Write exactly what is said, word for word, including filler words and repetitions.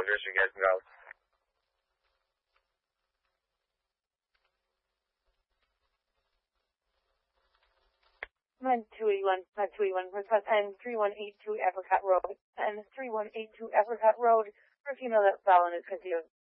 address you guys can go. nine two eight one, nine two eight one, request N three one eight two Apricot Road, N three one eight two Apricot Road, for a female that Fallon is concealed.